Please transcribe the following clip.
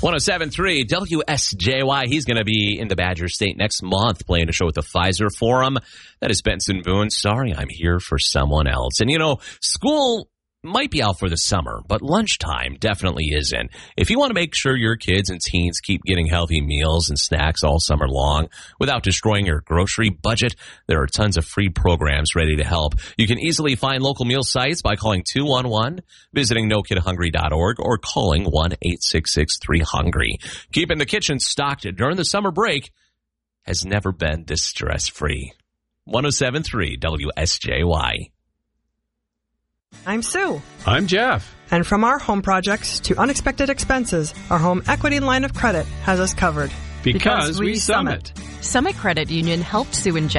107.3 WSJY. He's going to be in the Badger State next month playing a show at the Pfizer Forum. That is Benson Boone. Sorry, I'm here for someone else. And, school might be out for the summer, but lunchtime definitely isn't. If you want to make sure your kids and teens keep getting healthy meals and snacks all summer long without destroying your grocery budget, there are tons of free programs ready to help. You can easily find local meal sites by calling 211, visiting NoKidHungry.org, or calling 1-866-3HUNGRY. Keeping the kitchen stocked during the summer break has never been this stress-free. 107.3 WSJY. I'm Sue. I'm Jeff. And from our home projects to unexpected expenses, our home equity line of credit has us covered. Because we Summit. Summit Credit Union helped Sue and Jeff